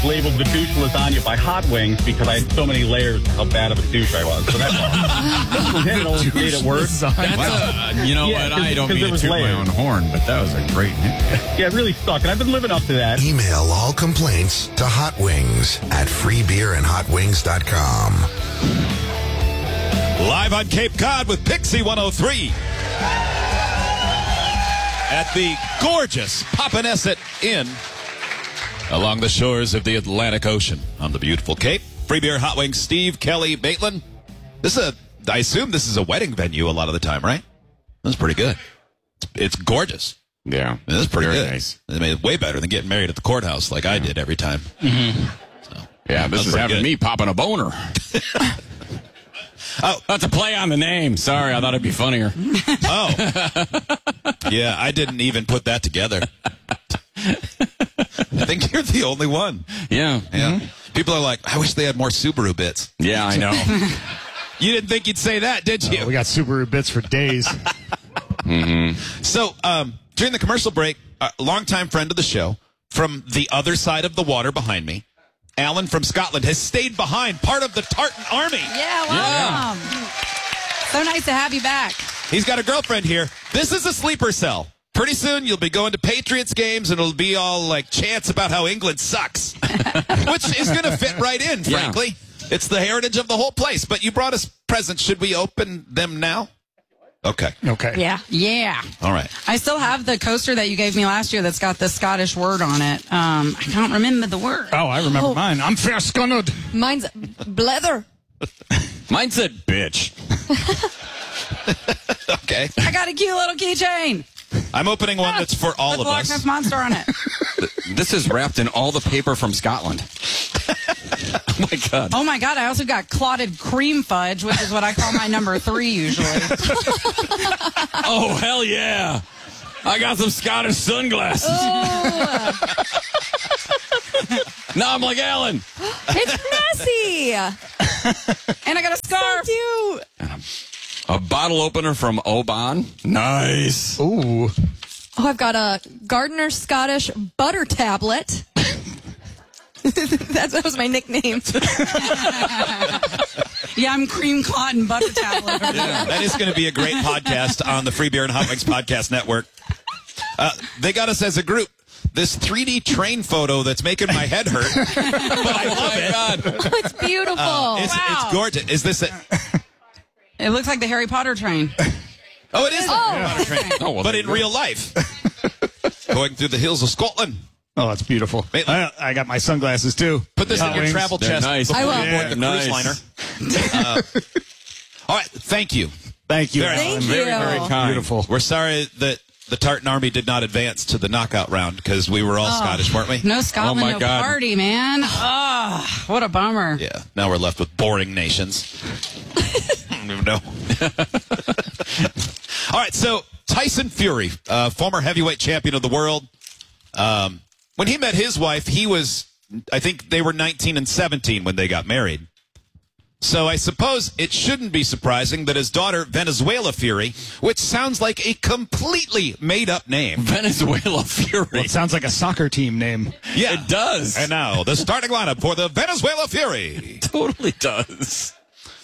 labeled the douche lasagna by Hot Wings because I had so many layers of how bad of a douche I was. So that always made it worse. What? I don't mean to toot my own horn, but that was a great name. Yeah, it really stuck, and I've been living up to that. Email all complaints to Hot Wings at freebeerandhotwings.com. Live on Cape Cod with Pixie 103 at the gorgeous Papaneset Inn along the shores of the Atlantic Ocean on the beautiful Cape. Free Beer, Hot Wings, Steve, Kelly, Maitland. I assume this is a wedding venue a lot of the time, right? That's pretty good. It's gorgeous. Yeah. That's pretty very good. Nice. I mean, way better than getting married at the courthouse like I did every time. Mm-hmm. So, yeah, this is having me popping a boner. Oh, that's a play on the name. Sorry, I thought it'd be funnier. Oh. Yeah, I didn't even put that together. I think you're the only one. Yeah. Mm-hmm. People are like, I wish they had more Subaru bits. Yeah, I know. You didn't think you'd say that, did you? We got Subaru bits for days. Mm-hmm. So, during the commercial break, a longtime friend of the show from the other side of the water behind me, Alan from Scotland, has stayed behind, part of the Tartan Army. Yeah, welcome. Yeah. So nice to have you back. He's got a girlfriend here. This is a sleeper cell. Pretty soon you'll be going to Patriots games and it'll be all like chants about how England sucks, which is going to fit right in, frankly. Yeah. It's the heritage of the whole place. But you brought us presents. Should we open them now? Okay. Yeah. All right. I still have the coaster that you gave me last year that's got the Scottish word on it. I can't remember the word. Oh, I remember mine. I'm fair scunnered. Mine's blether. Mine said bitch. Okay. I got a cute little keychain. I'm opening one that's for all with of Loch us. Ness Monster on it. This is wrapped in all the paper from Scotland. Oh, my God. Oh, my God. I also got clotted cream fudge, which is what I call my number 3 usually. Oh, hell yeah. I got some Scottish sunglasses. Oh. Now I'm like Alan. It's messy. And I got a scarf. So cute. A bottle opener from Oban. Nice. Ooh. Oh, I've got a Gardner Scottish butter tablet. That was my nickname. Yeah, I'm cream cotton butter tablet. Yeah, that is going to be a great podcast on the Free Beer and Hot Wings Podcast Network. They got us as a group. This 3D train photo that's making my head hurt. But I love it. God. Oh, it's beautiful. It's gorgeous. Is this it? It looks like the Harry Potter train. Oh, it is the Harry Potter train. Oh, well, but in real life. Going through the hills of Scotland. Oh, that's beautiful. I got my sunglasses, too. Put this in your travel They're chest nice. before I will. you board the cruise liner. All right, thank you. Thank you. Thank you. Very, very kind. Beautiful. We're sorry that the Tartan Army did not advance to the knockout round because we were all Scottish, weren't we? No Scotland, Oh, my no God. party, man. Oh, what a bummer. Yeah, now we're left with boring nations. I don't even know. All right, so Tyson Fury, former heavyweight champion of the world. When he met his wife, I think they were 19 and 17 when they got married. So I suppose it shouldn't be surprising that his daughter, Venezuela Fury, which sounds like a completely made-up name. Venezuela Fury. Well, it sounds like a soccer team name. Yeah. It does. And now, the starting lineup for the Venezuela Fury. Totally does.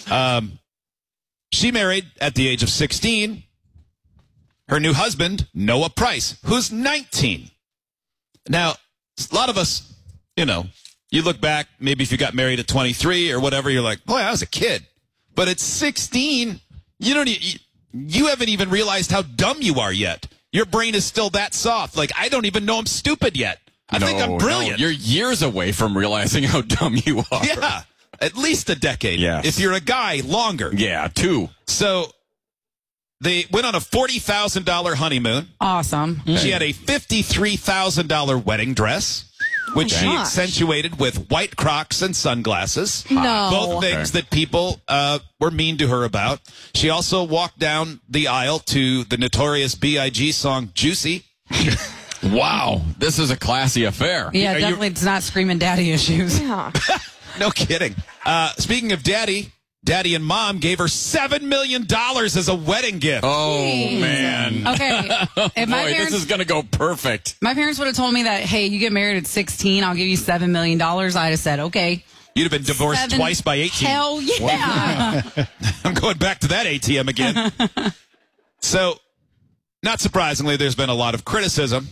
She married at the age of 16. Her new husband, Noah Price, who's 19. Now, a lot of us, you look back, maybe if you got married at 23 or whatever, you're like, boy, I was a kid. But at 16, you haven't even realized how dumb you are yet. Your brain is still that soft. Like, I don't even know I'm stupid yet. I think I'm brilliant. No, you're years away from realizing how dumb you are. Yeah, at least a decade. Yes. If you're a guy, longer. Yeah, 2. So they went on a $40,000 honeymoon. Awesome. She had a $53,000 wedding dress, which she gosh. accentuated with white Crocs and sunglasses. No. Both things that people were mean to her about. She also walked down the aisle to the Notorious B.I.G. song Juicy. Wow. This is a classy affair. Yeah, definitely it's not screaming daddy issues. Yeah. No kidding. Speaking of daddy, Daddy and Mom gave her $7 million as a wedding gift. Oh, Jeez. man. Okay. If my Boy, parents, this is going to go perfect. my parents would have told me that, hey, you get married at 16, I'll give you $7 million. I'd have said, okay. You'd have been divorced twice by 18. Hell yeah. I'm going back to that ATM again. So, not surprisingly, there's been a lot of criticism.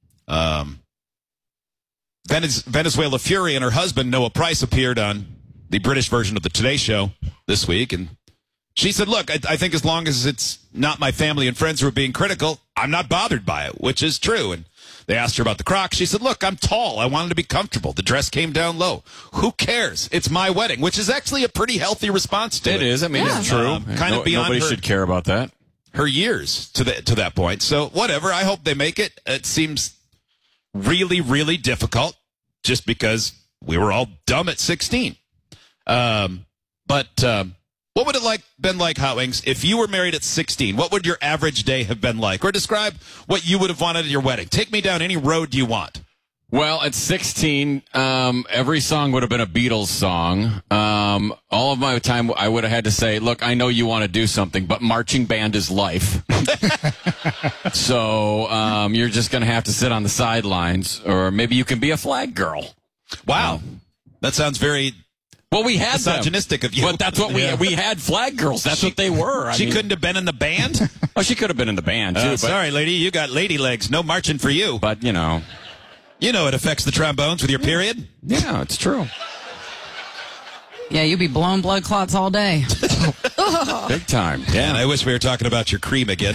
Venezuela Fury and her husband, Noah Price, appeared on the British version of the Today Show this week. And she said, look, I think as long as it's not my family and friends who are being critical, I'm not bothered by it, which is true. And they asked her about the Crocs. She said, look, I'm tall. I wanted to be comfortable. The dress came down low. Who cares? It's my wedding, which is actually a pretty healthy response to it. It is. I mean, Yeah. it's true. Kind of beyond Nobody her- should care about that. her years to that point. So whatever. I hope they make it. It seems really, really difficult just because we were all dumb at 16. But what would it been like, Hot Wings, if you were married at 16? What would your average day have been like? Or describe what you would have wanted at your wedding. Take me down any road you want. Well, at 16, every song would have been a Beatles song. All of my time, I would have had to say, look, I know you want to do something, but marching band is life. So you're just going to have to sit on the sidelines, or maybe you can be a flag girl. Wow. That sounds very Well, we had them. misogynistic of you. But that's what we had flag girls. That's what they were. She couldn't have been in the band? Oh, she could have been in the band, too. But, Sorry, lady. You got lady legs. No marching for you. but, you know, You know it affects the trombones with your period. yeah, it's true. Yeah, you'd be blowing blood clots all day. Big time. Yeah, and I wish we were talking about your cream again.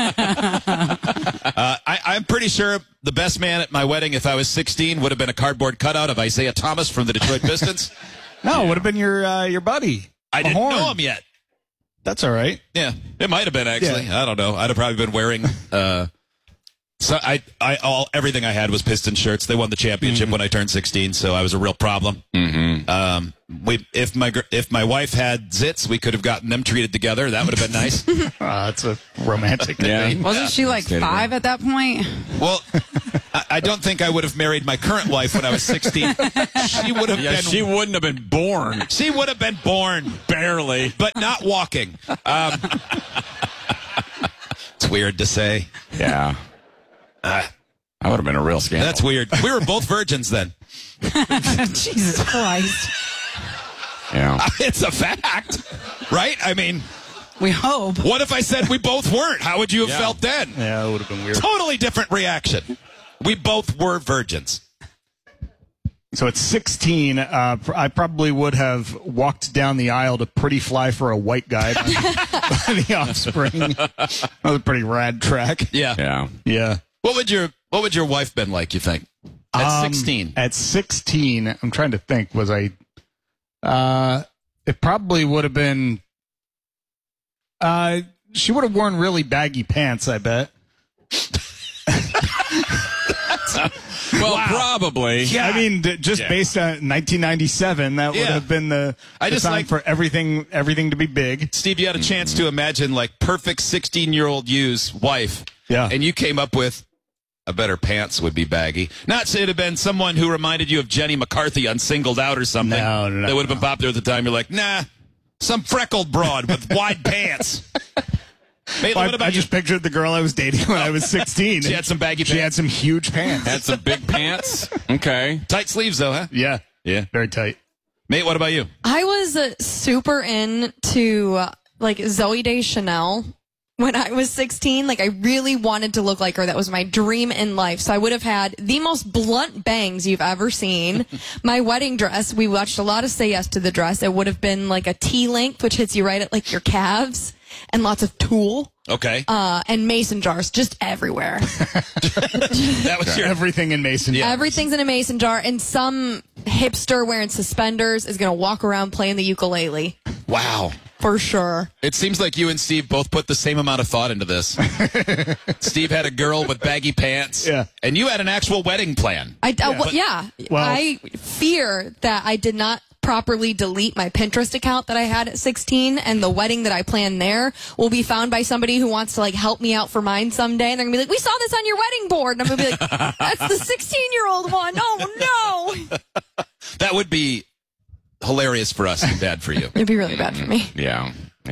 I'm pretty sure the best man at my wedding, if I was 16, would have been a cardboard cutout of Isaiah Thomas from the Detroit Pistons. No, it would have been your buddy. I didn't Mahorn. know him yet. That's all right. Yeah, it might have been actually. I don't know. I'd have probably been wearing. So everything I had was Piston shirts. They won the championship when I turned 16, so I was a real problem. Mm-hmm. If my wife had zits, we could have gotten them treated together. That would have been nice. That's a romantic Yeah. thing. Wasn't she like 5 at that point? Well, I don't think I would have married my current wife when I was 16. She would have Yeah, been. she wouldn't have been born. She would have been born, Barely. but not walking. It's weird to say. Yeah. That would have been a real scandal. That's weird. We were both virgins then. Jesus Christ. Yeah. It's a fact, right? I mean, We hope. what if I said we both weren't? How would you have Yeah. felt then? Yeah, it would have been weird. Totally different reaction. We both were virgins. So at 16, I probably would have walked down the aisle to Pretty Fly for a White Guy by the Offspring. That was a pretty rad track. Yeah. Yeah. Yeah. What would your wife been like, you think? At 16. At 16, I'm trying to think, was I... it probably would have been... she would have worn really baggy pants, I bet. Well, probably. Yeah. I mean, just based on 1997, that would Yeah. have been the just time like- for everything to be big. Steve, you had a chance to imagine like perfect 16-year-old you's wife. Yeah. And you came up with a better pants would be baggy. Not say it had been someone who reminded you of Jenny McCarthy on Singled Out or something. No, That would have been popular at the time. You're like, nah, some freckled broad with wide pants. Maitland, what about I just pictured the girl I was dating when I was 16. She had some baggy She had pants. some huge pants. Had some big pants. Okay. Tight sleeves, though, huh? Yeah. Yeah. Very tight. Mate, what about you? I was super into like Zooey Deschanel when I was 16. Like I really wanted to look like her. That was my dream in life. So I would have had the most blunt bangs you've ever seen. My wedding dress, we watched a lot of Say Yes to the Dress. It would have been like a T-length, which hits you right at like your calves, and lots of tulle. Okay. And mason jars just everywhere. That was your... Everything in Mason. Yeah. Everything's in a mason jar, and some hipster wearing suspenders is going to walk around playing the ukulele. Wow. For sure. It seems like you and Steve both put the same amount of thought into this. Steve had a girl with baggy pants. Yeah. And you had an actual wedding plan. Well- I fear that I did not properly delete my Pinterest account that I had at 16, and the wedding that I planned there will be found by somebody who wants to like help me out for mine someday, and they're gonna be like, we saw this on your wedding board, and I'm gonna be like, that's the 16-year-old one. Oh no. That would be hilarious for us and bad for you. It'd be really bad for me. Yeah.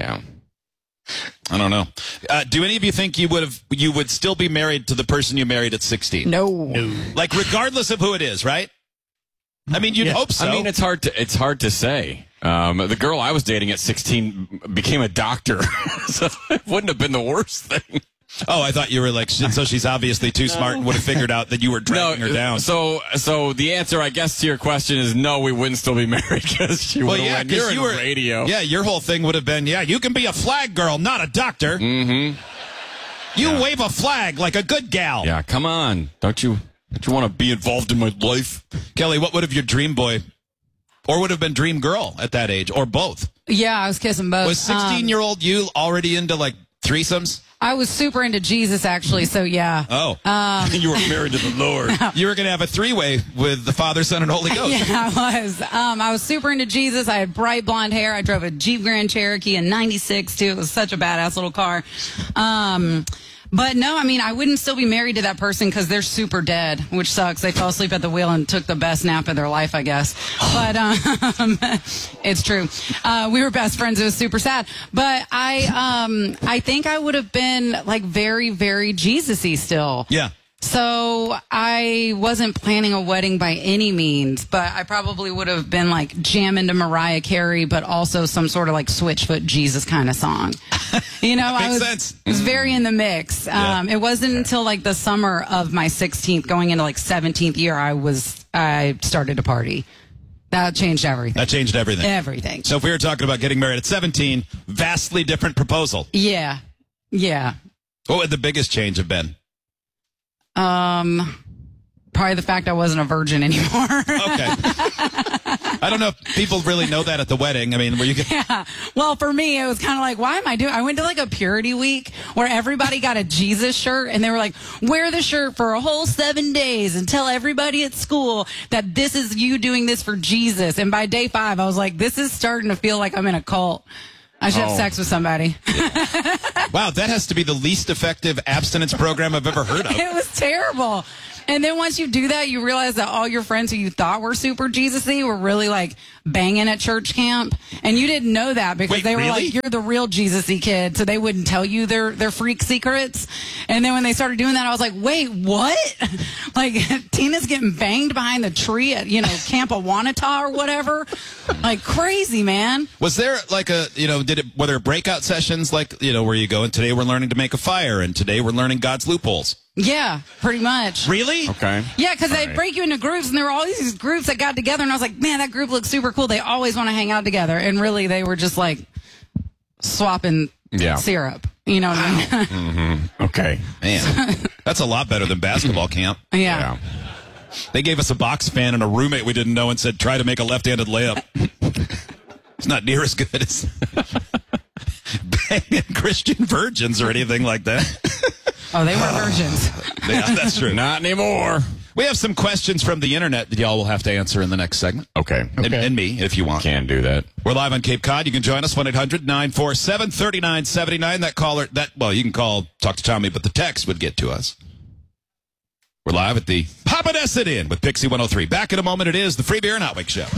I don't know. Do any of you think you would still be married to the person you married at 16? No. Like, regardless of who it is, right? I mean, you'd hope so. I mean, it's hard to say. The girl I was dating at 16 became a doctor, so it wouldn't have been the worst thing. Oh, I thought you were like, so she's obviously too smart and would have figured out that you were dragging her down. So the answer, I guess, to your question is no, we wouldn't still be married because she would have went. You're in radio. Yeah, your whole thing would have been, you can be a flag girl, not a doctor. Mm-hmm. You wave a flag like a good gal. Yeah, come on. Don't you want to be involved in my life? Kelly, what would have your dream boy or would have been dream girl at that age, or both? Yeah, I was kissing both. Was 16-year-old you already into, like, threesomes? I was super into Jesus, actually, so yeah. Oh. You were married to the Lord. You were going to have a three-way with the Father, Son, and Holy Ghost. Yeah, I was super into Jesus. I had bright blonde hair. I drove a Jeep Grand Cherokee in 96, too. It was such a badass little car. But no, I mean, I wouldn't still be married to that person because they're super dead, which sucks. They fell asleep at the wheel and took the best nap of their life, I guess. But it's true. We were best friends. It was super sad. But I think I would have been like very, very Jesus-y still. Yeah. So I wasn't planning a wedding by any means, but I probably would have been like jamming to Mariah Carey, but also some sort of like Switchfoot Jesus kind of song. You know, Makes sense. I was very in the mix. It wasn't until like the summer of my 16th, going into like 17th year, I started to party. That changed everything. That changed everything. Everything. So if we were talking about getting married at 17, vastly different proposal. Yeah. What would the biggest change have been? Probably the fact I wasn't a virgin anymore. Okay. I don't know if people really know that at the wedding. I mean, where you get... Yeah. Well, for me, it was kind of like, why am I doing... I went to like a purity week where everybody got a Jesus shirt and they were like, wear the shirt for a whole 7 days and tell everybody at school that this is you doing this for Jesus. And by day 5, I was like, this is starting to feel like I'm in a cult. I should have sex with somebody. Wow, that has to be the least effective abstinence program I've ever heard of. It was terrible. And then once you do that, you realize that all your friends who you thought were super Jesus-y were really like banging at church camp. And you didn't know that because they were like, you're the real Jesus-y kid. So they wouldn't tell you their freak secrets. And then when they started doing that, I was like, wait, what? Like Tina's getting banged behind the tree at, Camp Awanata or whatever. Like crazy, man. Was there like were there breakout sessions like, where you go and today we're learning to make a fire and today we're learning God's loopholes? Yeah, pretty much. Really? Okay. Yeah, because they'd break you into groups, and there were all these groups that got together, and I was like, man, that group looks super cool. They always want to hang out together. And really, they were just like swapping syrup. You know what I mean? Mm-hmm. Okay. Man, that's a lot better than basketball camp. Yeah. They gave us a box fan and a roommate we didn't know and said, try to make a left-handed layup. It's not near as good as banging Christian virgins or anything like that. Oh, they were virgins. Yeah, that's true. Not anymore. We have some questions from the internet that y'all will have to answer in the next segment. Okay. And me, if you want. Can do that. We're live on Cape Cod. You can join us, 1-800-947-3979. You can call, talk to Tommy, but the text would get to us. We're live at the Papaneset Inn with Pixie 103. Back in a moment, it is the Free Beer and Outwake Show.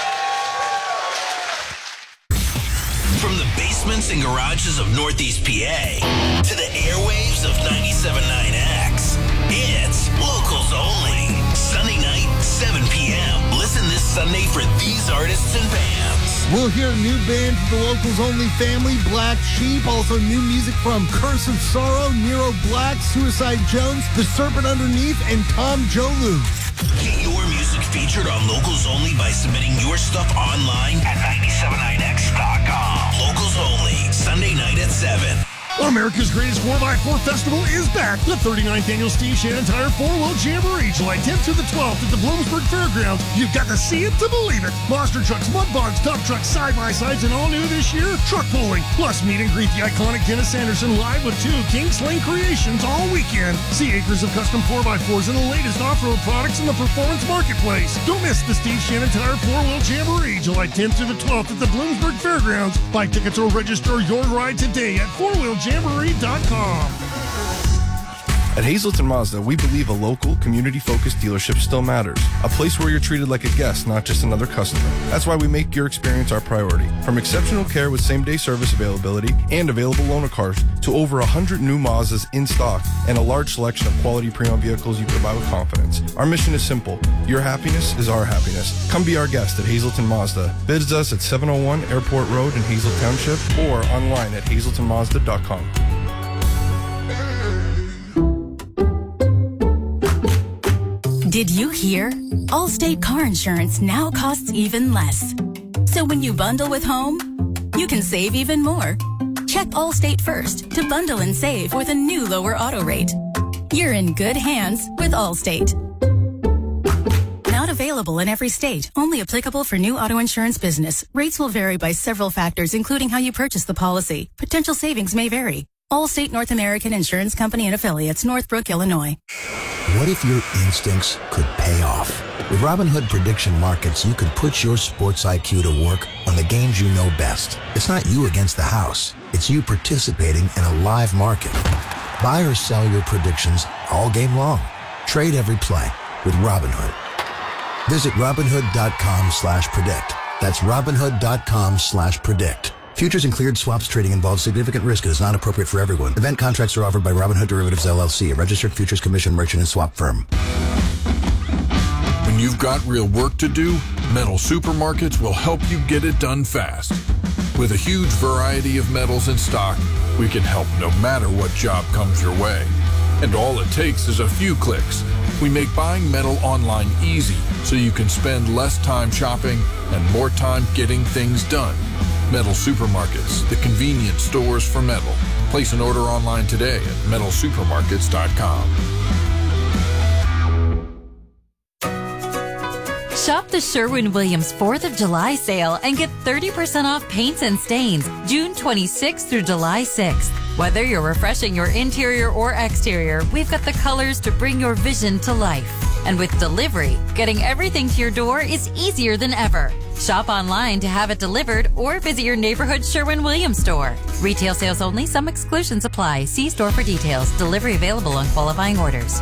From the basements and garages of Northeast PA to the airwaves of 97.9X, it's Locals Only. Sunday night, 7 p.m. Listen this Sunday for these artists and bands. We'll hear a new band from the Locals Only family, Black Sheep. Also new music from Curse of Sorrow, Nero Black, Suicide Jones, The Serpent Underneath, and Tom Jolu. Get your music featured on Locals Only by submitting your stuff online at 979x.com. Locals Only, Sunday night at 7. America's Greatest 4x4 Festival is back. The 39th Annual Steve Shannon Tire 4-Wheel Jamboree, July 10th to the 12th at the Bloomsburg Fairgrounds. You've got to see it to believe it. Monster trucks, mud bogs, dump trucks, side-by-sides, and all new this year, truck pulling. Plus, meet and greet the iconic Dennis Anderson live with 2 King Sling creations all weekend. See acres of custom 4x4s and the latest off-road products in the performance marketplace. Don't miss the Steve Shannon Tire 4-Wheel Jamboree, July 10th to the 12th at the Bloomsburg Fairgrounds. Buy tickets or register your ride today at 4wheeljamboree.com. At Hazleton Mazda, we believe a local, community-focused dealership still matters. A place where you're treated like a guest, not just another customer. That's why we make your experience our priority. From exceptional care with same-day service availability and available loaner cars to over 100 new Mazdas in stock and a large selection of quality pre-owned vehicles you can buy with confidence. Our mission is simple. Your happiness is our happiness. Come be our guest at Hazleton Mazda. Visit us at 701 Airport Road in Hazel Township or online at hazeltonmazda.com. Did you hear? Allstate car insurance now costs even less. So when you bundle with home, you can save even more. Check Allstate first to bundle and save with a new lower auto rate. You're in good hands with Allstate. Not available in every state. Only applicable for new auto insurance business. Rates will vary by several factors, including how you purchase the policy. Potential savings may vary. Allstate North American Insurance Company and Affiliates, Northbrook, Illinois. What if your instincts could pay off? With Robinhood Prediction Markets, you can put your sports IQ to work on the games you know best. It's not you against the house. It's you participating in a live market. Buy or sell your predictions all game long. Trade every play with Robinhood. Visit Robinhood.com/predict. That's Robinhood.com/predict. Futures and cleared swaps trading involves significant risk and is not appropriate for everyone. Event contracts are offered by Robinhood Derivatives LLC, a registered futures commission merchant and swap firm. When you've got real work to do, Metal Supermarkets will help you get it done fast. With a huge variety of metals in stock, we can help no matter what job comes your way. And all it takes is a few clicks. We make buying metal online easy so you can spend less time shopping and more time getting things done. Metal Supermarkets, the convenience stores for metal. Place an order online today at metalsupermarkets.com. Shop the Sherwin-Williams 4th of July sale and get 30% off paints and stains June 26th through July 6th. Whether you're refreshing your interior or exterior, we've got the colors to bring your vision to life. And with delivery, getting everything to your door is easier than ever. Shop online to have it delivered or visit your neighborhood Sherwin-Williams store. Retail sales only. Some exclusions apply. See store for details. Delivery available on qualifying orders.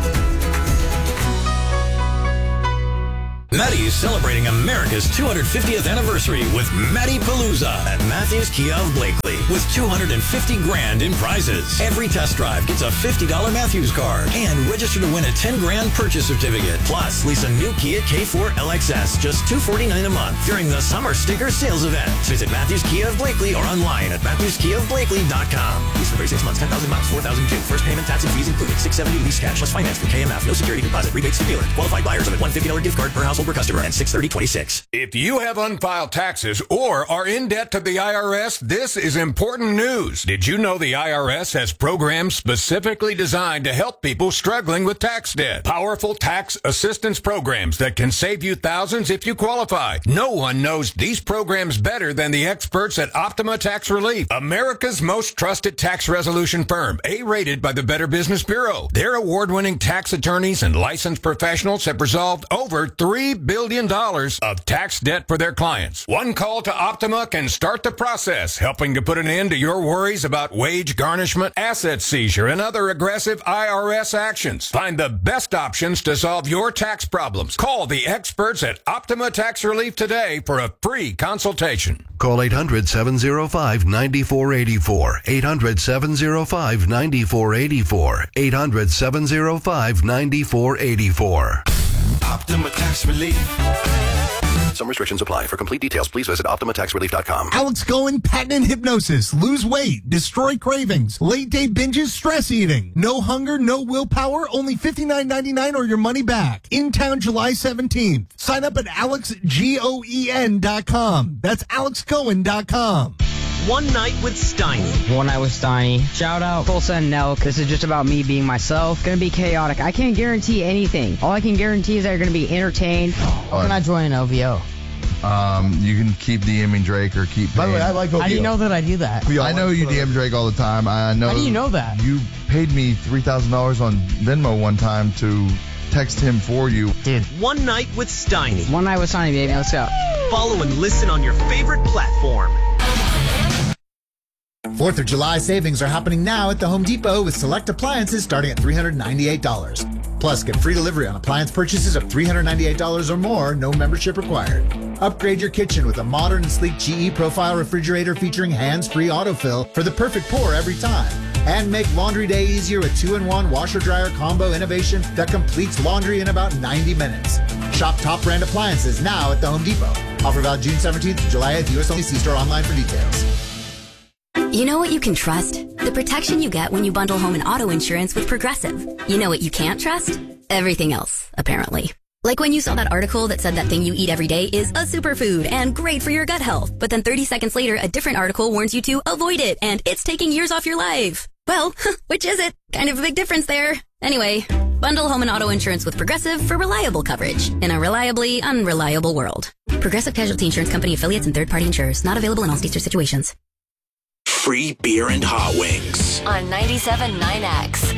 Matty is celebrating America's 250th anniversary with Matty Palooza at Matthews Kia of Blakely with $250 grand in prizes. Every test drive gets a $50 Matthews card and register to win a $10 grand purchase certificate. Plus, lease a new Kia K4 LXS just $249 a month during the Summer Sticker Sales Event. Visit Matthews Kia of Blakely or online at MatthewsKiaofBlakely.com. Lease for 36 months, 10,000 miles, 4,002. First payment, tax and fees included. $670 lease cash plus finance through KMF. No security deposit. Rebates to dealer. Qualified buyers of a $150 gift card per household per customer and 63026. If you have unfiled taxes or are in debt to the IRS, this is important news. Did you know the IRS has programs specifically designed to help people struggling with tax debt? Powerful tax assistance programs that can save you thousands if you qualify. No one knows these programs better than the experts at Optima Tax Relief, America's most trusted tax resolution firm, A-rated by the Better Business Bureau. Their award-winning tax attorneys and licensed professionals have resolved over $3 billion of tax debt for their clients. One call to Optima can start the process, helping to put an end to your worries about wage garnishment, asset seizure, and other aggressive IRS actions. Find the best options to solve your tax problems. Call the experts at Optima Tax Relief today for a free consultation. Call 800-705-9484. 800-705-9484. 800-705-9484. Optima Tax Relief. Some restrictions apply. For complete details, please visit OptimaTaxRelief.com. Alex Cohen, patent hypnosis. Lose weight. Destroy cravings. Late day binges. Stress eating. No hunger, no willpower. Only $59.99 or your money back. In town July 17th. Sign up at AlexGoen.com. That's AlexCohen.com. One Night with Steiny. One Night with Steiny. Shout out Tulsa and Nelk. This is just about me being myself. Gonna be chaotic. I can't guarantee anything. All I can guarantee is that you're gonna be entertained. How can I join an OVO? You can keep DMing Drake or keep. By the way, I like OVO. How do you know that I do that? I know you DM Drake all the time. I know. How do you know that? You paid me $3,000 on Venmo one time to text him for you. Dude. One Night with Steiny. One Night with Steiny, baby. Let's go. Follow and listen on your favorite platform. 4th of July savings are happening now at the Home Depot with select appliances starting at $398. Plus, get free delivery on appliance purchases of $398 or more, no membership required. Upgrade your kitchen with a modern and sleek GE Profile refrigerator featuring hands-free autofill for the perfect pour every time. And make laundry day easier with 2-in-1 washer-dryer combo innovation that completes laundry in about 90 minutes. Shop top brand appliances now at the Home Depot. Offer valid June 17th to July 8th. U.S. only. See store online for details. You know what you can trust? The protection you get when you bundle home and auto insurance with Progressive. You know what you can't trust? Everything else, apparently. Like when you saw that article that said that thing you eat every day is a superfood and great for your gut health. But then 30 seconds later, a different article warns you to avoid it and it's taking years off your life. Well, which is it? Kind of a big difference there. Anyway, bundle home and auto insurance with Progressive for reliable coverage in a reliably unreliable world. Progressive Casualty Insurance Company affiliates and third-party insurers. Not available in all states or situations. Free beer and hot wings. On 97.9X.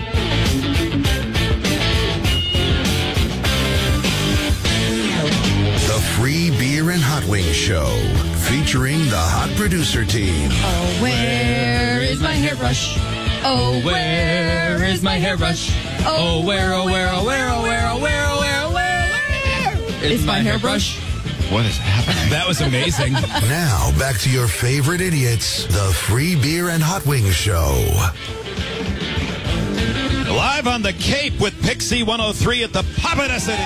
The Free Beer and Hot Wings Show, featuring the Hot Producer Team. Oh, where is my hairbrush? Oh, where is my hairbrush? Oh, where, oh, where, oh, where, oh, where, oh, where, oh, where, oh, where is my hairbrush? What is happening? That was amazing. Now, back to your favorite idiots, the Free Beer and Hot Wings Show. Live on the Cape with Pixie 103 at the Papaneset Inn,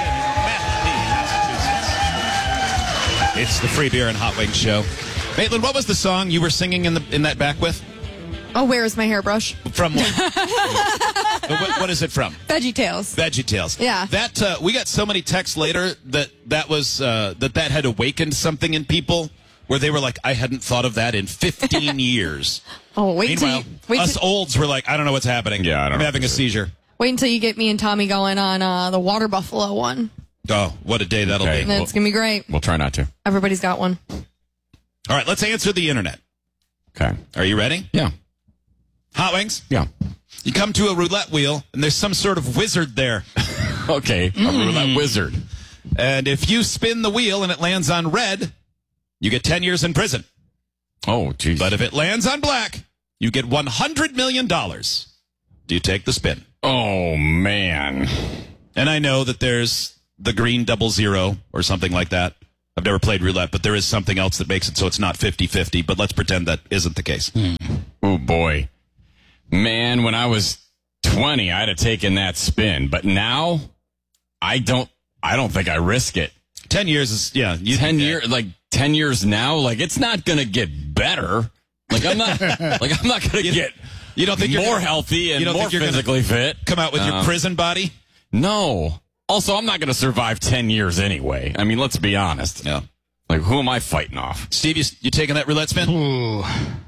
Massachusetts. It's the Free Beer and Hot Wings Show. Maitland, what was the song you were singing in that back with? Oh, where is my hairbrush? From what? What is it from? VeggieTales. VeggieTales. Yeah. That we got so many texts later that was that had awakened something in people where they were like, I hadn't thought of that in 15 years. Oh, Meanwhile, us olds were like, I don't know what's happening. Yeah, I'm having a seizure. Wait until you get me and Tommy going on the water buffalo one. Oh, what a day that'll be. And it's going to be great. We'll try not to. Everybody's got one. All right, let's answer the internet. Okay. Are you ready? Yeah. Hot Wings? Yeah. You come to a roulette wheel, and there's some sort of wizard there. Okay, a roulette wizard. And if you spin the wheel and it lands on red, you get 10 years in prison. Oh, geez. But if it lands on black, you get $100 million. Do you take the spin? Oh, man. And I know that there's the green 00 or something like that. I've never played roulette, but there is something else that makes it so it's not 50-50, but let's pretend that isn't the case. Oh, boy. Man, when I was 20, I'd have taken that spin. But now, I don't think I risk it. 10 years is, yeah. 10 years now, like, it's not going to get better. Like, I'm not going to get you don't think more healthy and more physically fit. Come out with your prison body? No. Also, I'm not going to survive 10 years anyway. I mean, let's be honest. Yeah. Like, who am I fighting off? Steve, you taking that roulette spin? Ooh.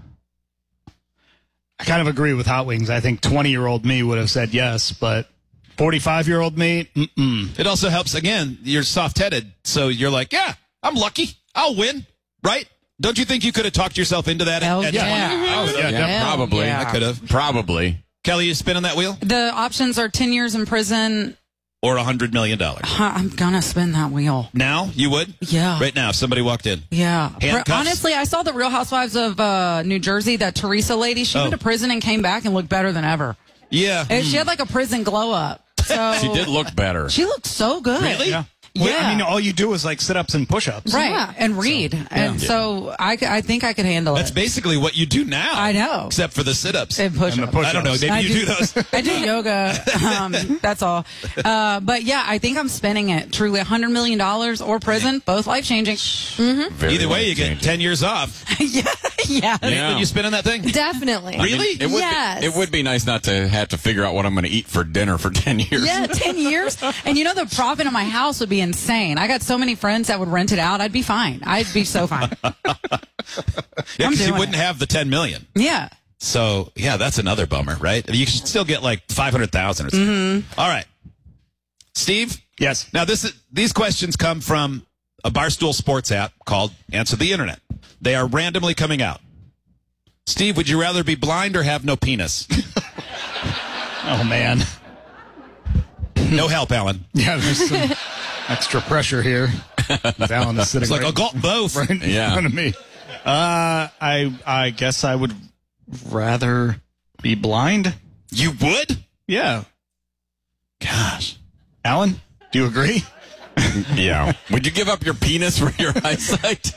I kind of agree with Hot Wings. I think 20-year-old me would have said yes, but 45-year-old me, It also helps, again, you're soft-headed, so you're like, yeah, I'm lucky. I'll win, right? Don't you think you could have talked yourself into that? Hell at yeah. 20? Yeah, probably. yeah. I could have. Probably. Kelly, you spinning that wheel? The options are 10 years in prison. Or $100 million. I'm going to spin that wheel. Now? You would? Yeah. Right now, if somebody walked in. Yeah. Handcuffs? Honestly, I saw the Real Housewives of New Jersey, that Teresa lady. She went to prison and came back and looked better than ever. Yeah. And she had like a prison glow up. So She did look better. She looked so good. Really? yeah. Yeah. Well, I mean, all you do is like sit-ups and push-ups. Right. Yeah. And read. So I think I could handle That's it. basically what you do now. I know. Except for the sit-ups. And push-ups. I don't know. Maybe you do those. I do yoga. That's all. But yeah, I think I'm spending it. Truly, $100 million or prison, both life-changing. Mm-hmm. Either way, you get 10 years off. Yeah. Are you spinning that thing? Definitely. Really? It would be nice not to have to figure out what I'm going to eat for dinner for 10 years. Yeah, 10 years. And you know, the profit on my house would be insane. I got so many friends that would rent it out. I'd be fine. I'd be so fine. Yeah, because you wouldn't have the $10 million. Yeah. So, yeah, that's another bummer, right? You should still get like $500,000 or something. Mm-hmm. All right. Steve? Yes. Now, these questions come from a Barstool Sports app called Answer the Internet. They are randomly coming out. Steve, would you rather be blind or have no penis? Oh, man. No help, Alan. Yeah, there's some extra pressure here. Alan is sitting It's like, I got both. right in front of me. I guess I would rather be blind. You would? Yeah. Gosh. Alan, do you agree? Yeah. Would you give up your penis for your eyesight?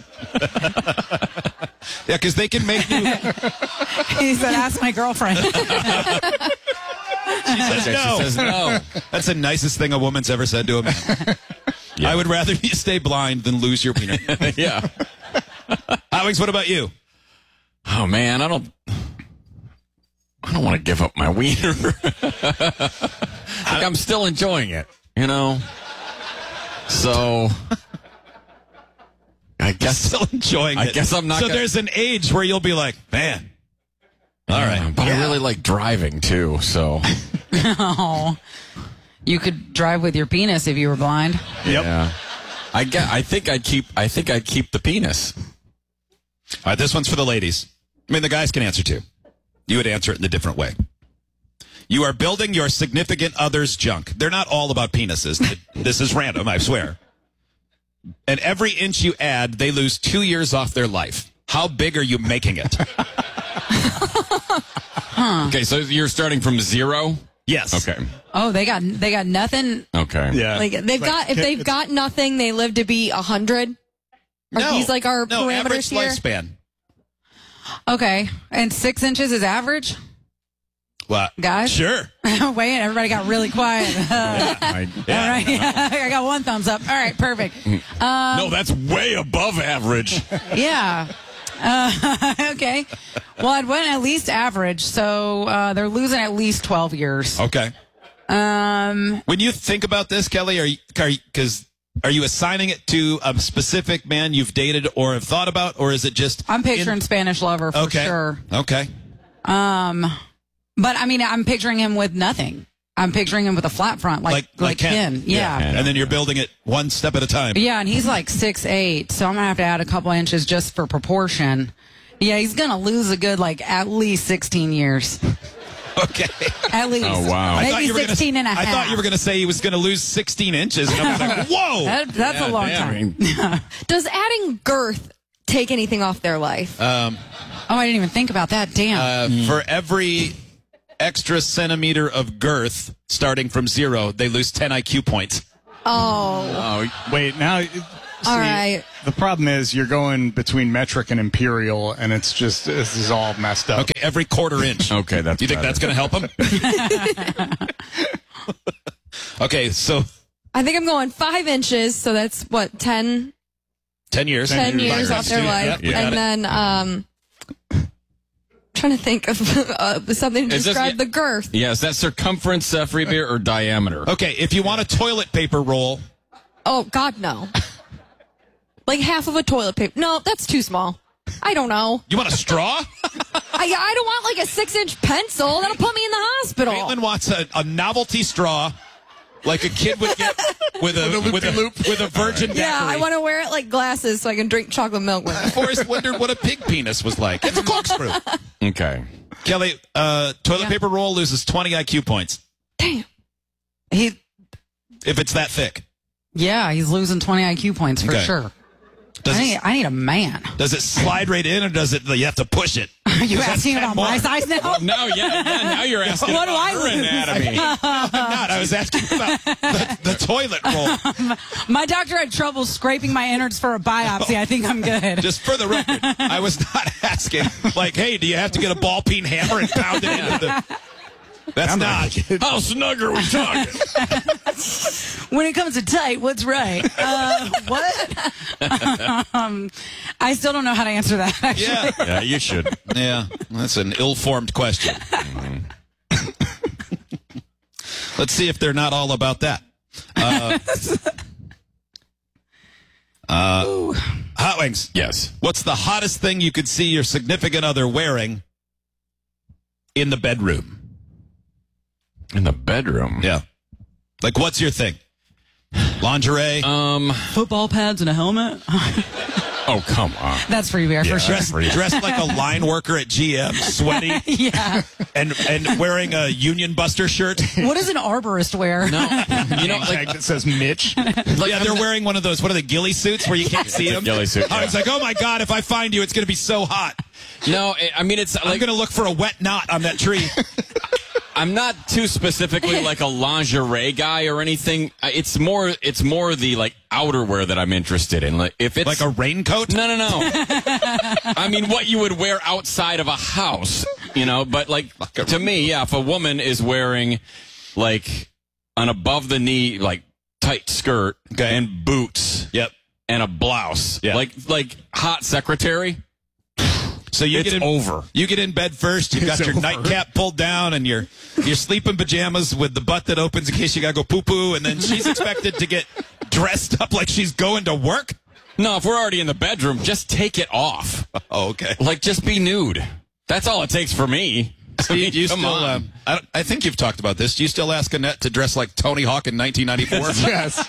Yeah, because they can make you. He said, ask my girlfriend. She says no. She says no. That's the nicest thing a woman's ever said to a man. Yeah. I would rather you stay blind than lose your penis. Yeah. Alex, what about you? Oh man, I don't want to give up my wiener. I'm still enjoying it, you know. So I guess still enjoying it. I guess I'm not. So there's an age where you'll be like, man. All right, but I really like driving too. So Oh, you could drive with your penis if you were blind. Yep. Yeah. I think I'd keep the penis. All right, this one's for the ladies. I mean, the guys can answer too. You would answer it in a different way. You are building your significant other's junk. They're not all about penises. This is random, I swear. And every inch you add, they lose 2 years off their life. How big are you making it? Okay, so you're starting from 0? Yes. Okay. Oh, they got nothing. Okay. Yeah. Like they've got nothing, they live to be 100. Are these like our parameters average here? lifespan. Okay, and 6 inches is average. What? Guys? Sure. Wait, everybody got really quiet. Yeah. All right. I got one thumbs up. All right, perfect. No, that's way above average. Yeah. Okay. Well, I'd went at least average, so they're losing at least 12 years. Okay. When you think about this, Kelly, are you assigning it to a specific man you've dated or have thought about, or is it just? I'm picturing Spanish Lover for Okay. sure. Okay. But I mean, I'm picturing him with nothing. I'm picturing him with a flat front, like Ken. Yeah. And then you're building it one step at a time. Yeah, and he's like 6'8", so I'm gonna have to add a couple inches just for proportion. Yeah, he's gonna lose a good at least 16 years. Okay. At least. Oh, wow. Maybe 16 and a half. I thought you were going to say he was going to lose 16 inches. And I was like, whoa. That's a long time. Does adding girth take anything off their life? Oh, I didn't even think about that. Damn. For every extra centimeter of girth starting from 0, they lose 10 IQ points. Oh. Wait, now. All right. The problem is you're going between metric and imperial, and this is all messed up. Okay, every quarter inch. Okay, You think that's going to help him? Okay, so I think I'm going 5 inches, so that's what, 10 10 years. 10 years off their life. Yep, you got And it. then trying to think of something to Is this- describe the girth. Yeah, is that circumference, Freebeer, or diameter? Okay, if you want a toilet paper roll. Oh, God, no. Like half of a toilet paper. No, that's too small. I don't know. You want a straw? I don't want like a 6-inch pencil. That'll put me in the hospital. Caitlin wants a novelty straw, like a kid would get with a virgin daiquiri. Yeah, I want to wear it like glasses so I can drink chocolate milk with it. Forrest wondered what a pig penis was like. It's a corkscrew. Okay. Kelly, toilet paper roll loses 20 IQ points. Damn. If it's that thick. Yeah, he's losing 20 IQ points for Okay. sure. Does I need a man. Does it slide right in, or does it? You have to push it? Are you Does that asking about more? my size now? Well, no, now you're asking What do about I her lose? anatomy. I'm not. I was asking about the toilet roll. My doctor had trouble scraping my innards for a biopsy. I think I'm good. Just for the record, I was not asking, like, hey, do you have to get a ball peen hammer and pound it into the... That's not. How snug are we talking? When it comes to tight, what's right? What? I still don't know how to answer that, actually. Yeah. Yeah, you should. Yeah, that's an ill-formed question. Let's see if they're not all about that. Hot Wings. Yes. What's the hottest thing you could see your significant other wearing in the bedroom? In the bedroom? Yeah. Like, what's your thing? Lingerie? Football pads and a helmet? Oh, come on. That's free beer for sure. Dressed like a line worker at GM, sweaty, Yeah. and wearing a Union Buster shirt. What does an arborist wear? No. You know, Tag that says Mitch. Yeah, they're wearing one of those, what are the ghillie suits where you can't see them? ghillie suit, I was yeah. like, oh my God, if I find you, it's going to be so hot. No, I mean, it's like... I'm going to look for a wet knot on that tree. I'm not too specifically like a lingerie guy or anything. It's more the like outerwear that I'm interested in. Like if it's like a raincoat. No. I mean, what you would wear outside of a house, you know. But like to me, yeah, if a woman is wearing like an above the knee like tight skirt and boots, and a blouse, like hot secretary. So you get in bed first. You've got your nightcap pulled down, and your sleeping pajamas with the butt that opens in case you gotta go poo poo. And then she's expected to get dressed up like she's going to work. No, if we're already in the bedroom, just take it off. Oh, okay. Like just be nude. That's all it takes for me. I mean, come on. I think you've talked about this. Do you still ask Annette to dress like Tony Hawk in 1994? Yes.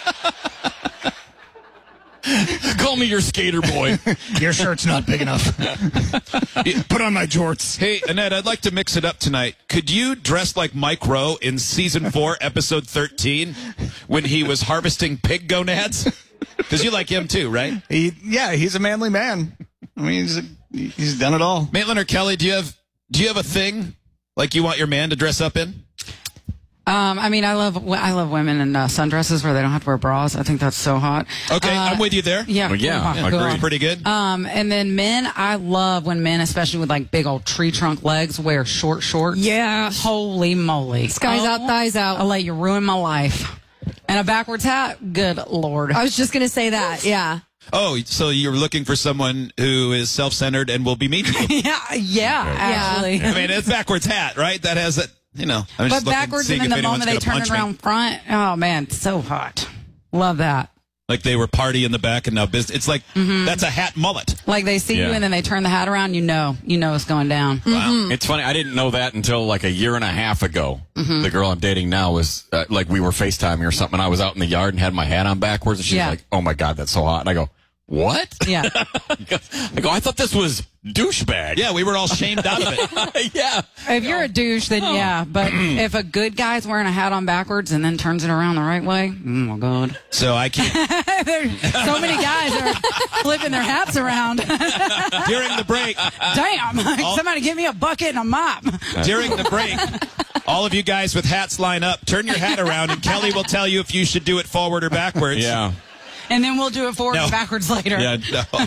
Call me your skater boy. Your shirt's not big enough. Put on my jorts. Hey, Annette, I'd like to mix it up tonight. Could you dress like Mike Rowe in Season 4, Episode 13, when he was harvesting pig gonads? Because you like him too, right? He's a manly man. I mean, he's done it all. Maitland or Kelly, do you have a thing like you want your man to dress up in? I mean, I love women in sundresses where they don't have to wear bras. I think that's so hot. Okay, I'm with you there. Yeah, I agree. Pretty good. And then men, I love when men, especially with like big old tree trunk legs, wear short shorts. Yeah. Holy moly. Skies out, thighs out. I'll let you ruin my life. And a backwards hat? Good Lord. I was just going to say that, yeah. Oh, so you're looking for someone who is self-centered and will be mean to you? Actually. I mean, it's backwards hat, right? That has that, you know. I'm but just backwards, and then the moment they turn it around front, oh man, so hot. Love that. Like they were party in the back and now business. It's like, that's a hat mullet. Like they see you and then they turn the hat around, you know it's going down. Wow. It's funny. I didn't know that until like a year and a half ago. The girl I'm dating now was like we were FaceTiming or something. I was out in the yard and had my hat on backwards and she's like, oh my God, that's so hot. And I go, what? Yeah. I go, I thought this was douchebag. Yeah, we were all shamed out of it. Yeah. If you're a douche, then yeah. But if a good guy's wearing a hat on backwards and then turns it around the right way, oh my God. So I can't. So many guys are flipping their hats around. During the break. Damn. Somebody give me a bucket and a mop. During the break, all of you guys with hats line up. Turn your hat around and Kelly will tell you if you should do it forward or backwards. Yeah. And then we'll do it forward and backwards later. Yeah,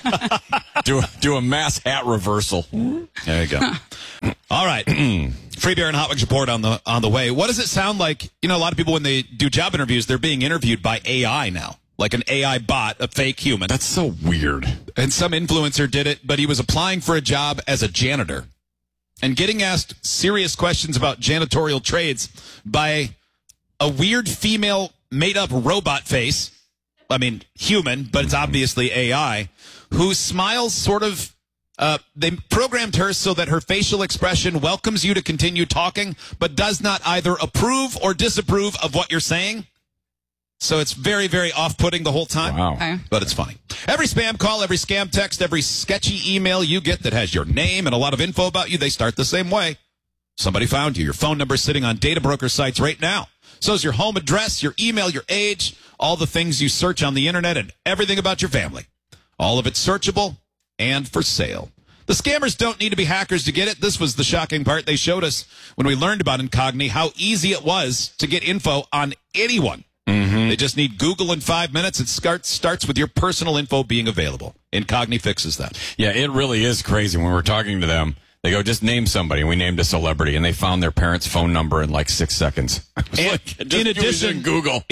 no. do a mass hat reversal. There you go. All right. Free Beer and Hot Wings report on the way. What does it sound like? You know, a lot of people when they do job interviews, they're being interviewed by AI now. Like an AI bot, a fake human. That's so weird. And some influencer did it, but he was applying for a job as a janitor and getting asked serious questions about janitorial trades by a weird female made-up robot face. I mean, human, but it's obviously AI, who smiles sort of, they programmed her so that her facial expression welcomes you to continue talking, but does not either approve or disapprove of what you're saying. So it's very, very off-putting the whole time. Wow. Okay. But it's funny. Every spam call, every scam text, every sketchy email you get that has your name and a lot of info about you, they start the same way. Somebody found you. Your phone number is sitting on data broker sites right now. So is your home address, your email, your age, all the things you search on the internet, and everything about your family. All of it searchable and for sale. The scammers don't need to be hackers to get it. This was the shocking part. They showed us when we learned about Incogni how easy it was to get info on anyone. They just need Google in 5 minutes. It starts with your personal info being available. Incogni fixes that. Yeah, it really is crazy. When we're talking to them, they go, just name somebody. And we named a celebrity, and they found their parents' phone number in like 6 seconds. And in addition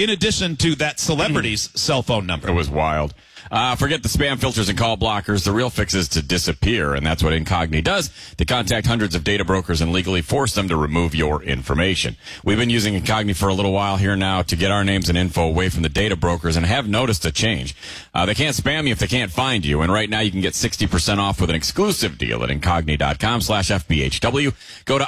to that celebrity's cell phone number. It was wild. Forget the spam filters and call blockers. The real fix is to disappear, and that's what Incogni does. They contact hundreds of data brokers and legally force them to remove your information. We've been using Incogni for a little while here now to get our names and info away from the data brokers and have noticed a change. They can't spam you if they can't find you, and right now you can get 60% off with an exclusive deal at Incogni.com/FBHW. Go to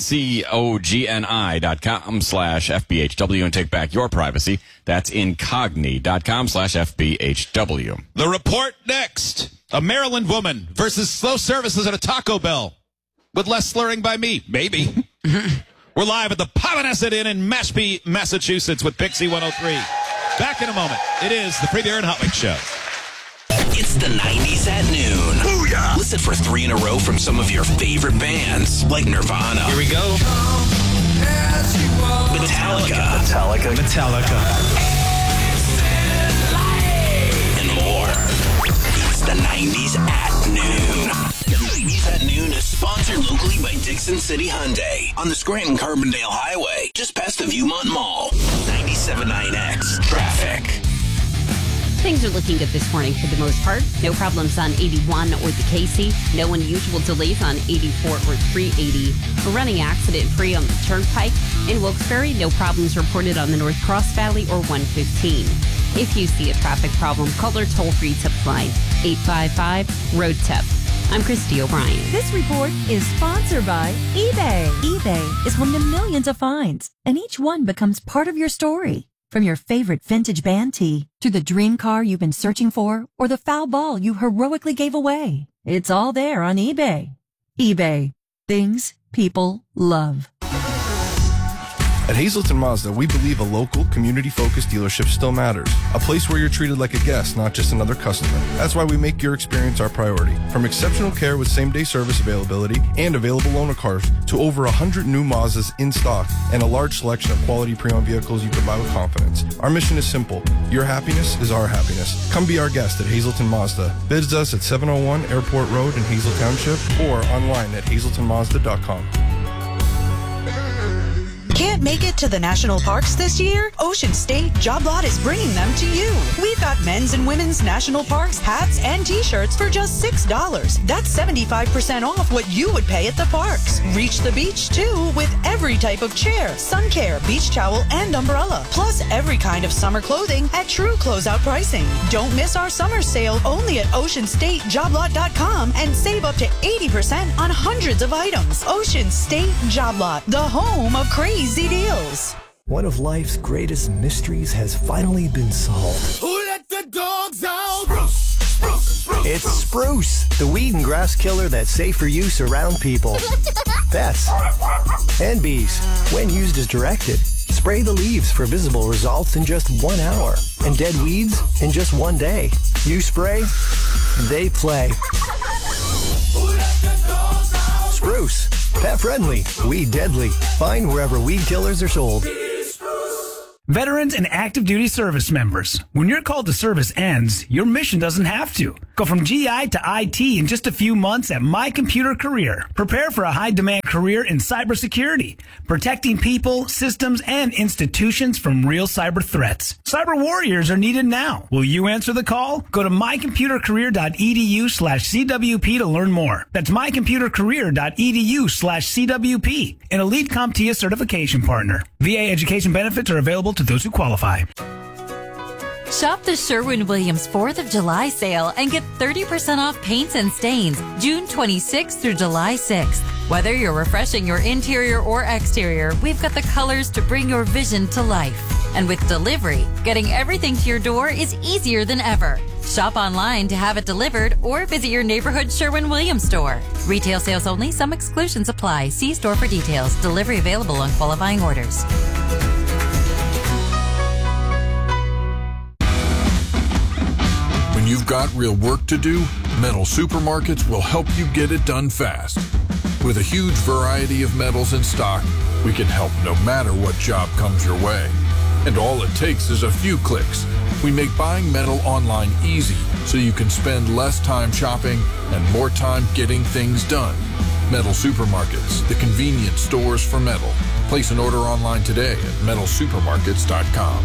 INCOGNI.com/FBHW and take back your privacy. That's Incogni.com/FBHW. The report next. A Maryland woman versus slow services at a Taco Bell. With less slurring by me. Maybe. We're live at the Pompanesett Inn in Mashpee, Massachusetts with Pixie 103. Back in a moment. It is the Free Beer and Hot Wings Show. It's the 90s at noon. yeah! Listen for 3 in a row from some of your favorite bands, like Nirvana. Here we go. Metallica. And more. It's the 90s at Noon. 90s at Noon is sponsored locally by Dixon City Hyundai on the Scranton Carbondale Highway, just past the Viewmont Mall. 97.9X Traffic. Things are looking good this morning for the most part. No problems on 81 or the Casey. No unusual delays on 84 or 380. A running accident-free on the Turnpike. In Wilkes-Barre, no problems reported on the North Cross Valley or 115. If you see a traffic problem, call our toll-free tip line, 855-ROAD-TIP. I'm Christy O'Brien. This report is sponsored by eBay. eBay is home to millions of finds, and each one becomes part of your story. From your favorite vintage band tee, to the dream car you've been searching for, or the foul ball you heroically gave away. It's all there on eBay. eBay. Things people love. At Hazelton Mazda, we believe a local, community-focused dealership still matters. A place where you're treated like a guest, not just another customer. That's why we make your experience our priority. From exceptional care with same-day service availability and available loaner cars to over 100 new Mazdas in stock and a large selection of quality pre-owned vehicles you can buy with confidence. Our mission is simple. Your happiness is our happiness. Come be our guest at Hazelton Mazda. Visit us at 701 Airport Road in Hazel Township or online at hazeltonmazda.com. Can't make it to the national parks this year? Ocean State Job Lot is bringing them to you. We've got men's and women's national parks hats and t-shirts for just $6. That's 75% off what you would pay at the parks. Reach the beach too with every type of chair, sun care, beach towel, and umbrella. Plus every kind of summer clothing at true closeout pricing. Don't miss our summer sale only at OceanStateJobLot.com and save up to 80% on hundreds of items. Ocean State Job Lot, the home of crazy deals. One of life's greatest mysteries has finally been solved. Who let the dogs out? It's Spruce, the weed and grass killer that's safe for use around people, pets, and bees. When used as directed, spray the leaves for visible results in just 1 hour, and dead weeds in just 1 day. You spray, they play. Spruce, pet friendly, weed deadly. Find wherever weed killers are sold. Veterans and active duty service members, when your call to service ends, your mission doesn't have to. Go from GI to IT in just a few months at My Computer Career. Prepare for a high-demand career in cybersecurity, protecting people, systems, and institutions from real cyber threats. Cyber warriors are needed now. Will you answer the call? Go to mycomputercareer.edu/CWP to learn more. That's mycomputercareer.edu/CWP, an Elite CompTIA certification partner. VA education benefits are available to those who qualify. Shop the Sherwin-Williams 4th of July sale and get 30% off paints and stains June 26th through July 6th. Whether you're refreshing your interior or exterior, we've got the colors to bring your vision to life. And with delivery, getting everything to your door is easier than ever. Shop online to have it delivered or visit your neighborhood Sherwin-Williams store. Retail sales only. Some exclusions apply. See store for details. Delivery available on qualifying orders. When you've got real work to do, Metal Supermarkets will help you get it done fast. With a huge variety of metals in stock, we can help no matter what job comes your way. And all it takes is a few clicks. We make buying metal online easy so you can spend less time shopping and more time getting things done. Metal Supermarkets, the convenient stores for metal. Place an order online today at metalsupermarkets.com.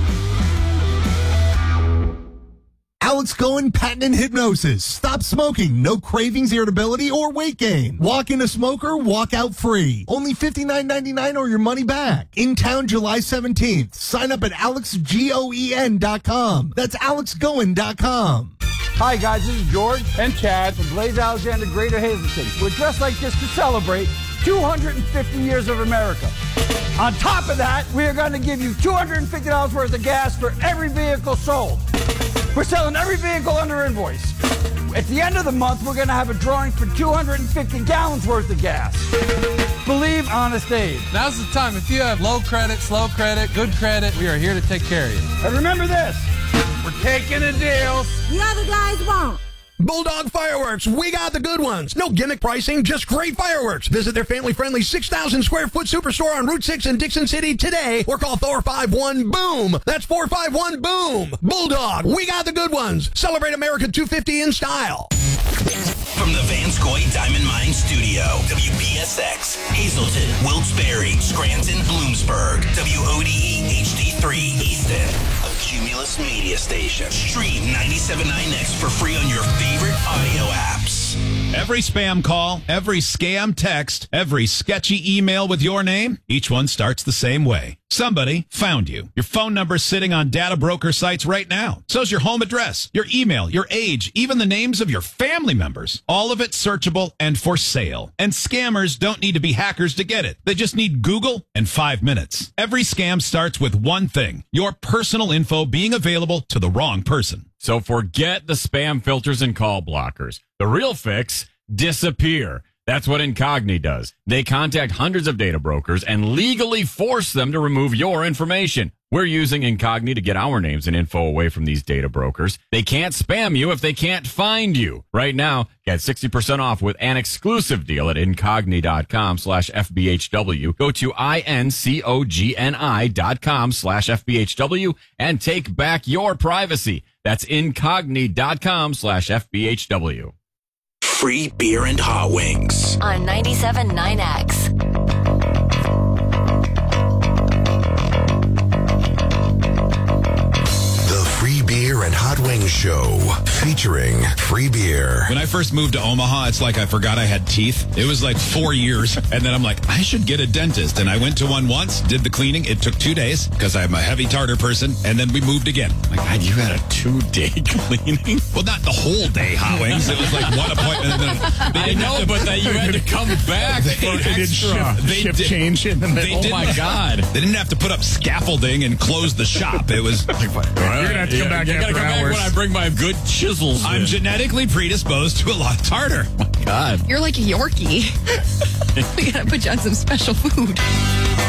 Alex Goen Patent Hypnosis. Stop smoking. No cravings, irritability, or weight gain. Walk in a smoker, walk out free. Only $59.99 or your money back. In town July 17th. Sign up at AlexGoen.com. That's AlexGoen.com. Hi guys, this is George and Chad from Blaze Alexander Greater Hazleton. We're dressed like this to celebrate 250 years of America. On top of that, we are going to give you $250 worth of gas for every vehicle sold. We're selling every vehicle under invoice. At the end of the month, we're going to have a drawing for 250 gallons worth of gas. Believe Honest Aid. Now's the time. If you have low credit, slow credit, good credit, we are here to take care of you. And remember this, we're taking the deals the other guys won't. Bulldog Fireworks, we got the good ones. No gimmick pricing, just great fireworks. Visit their family-friendly 6,000 square foot superstore on Route 6 in Dixon City today or call 451-BOOM. That's 451-BOOM. Bulldog, we got the good ones. Celebrate America 250 in style. From the Vanscoy Diamond Mine Studio, WPSX, Hazleton, Wilkes-Barre, Scranton, Bloomsburg, WODE HD3 Easton, a Cumulus media station. Stream 97.9X for free on your favorite audio apps. Every spam call, every scam text, every sketchy email with your name, each one starts the same way. Somebody found you. Your phone number's sitting on data broker sites right now. So's your home address, your email, your age, even the names of your family members. All of it searchable and for sale. And scammers don't need to be hackers to get it. They just need Google and 5 minutes. Every scam starts with one thing: your personal info being available to the wrong person. So forget the spam filters and call blockers. The real fix: disappear. That's what Incogni does. They contact hundreds of data brokers and legally force them to remove your information. We're using Incogni to get our names and info away from these data brokers. They can't spam you if they can't find you. Right now, get 60% off with an exclusive deal at incogni.com/FBHW. Go to incogni.com/FBHW and take back your privacy. That's incogni.com/FBHW. Free beer and hot wings. On 97.9X. Free Beer and Hot Wings Show, featuring free beer. When I first moved to Omaha, it's like I forgot I had teeth. It was like 4 years, and then I'm like, I should get a dentist. And I went to one once, did the cleaning. It took 2 days because I'm a heavy tartar person, and then we moved again. My God, you had a 2-day cleaning? Well, not the whole day, Hot Wings. It was like one appointment. And then I know, but that you had to come back for extra. Shift change in the middle. Oh, my God. They didn't have to put up scaffolding and close the shop. It was like, you're going to have to come back after hours. When I bring my good chisels I'm in. genetically predisposed to a lot of tartar. Oh, my God. You're like a Yorkie. We gotta put you on some special food.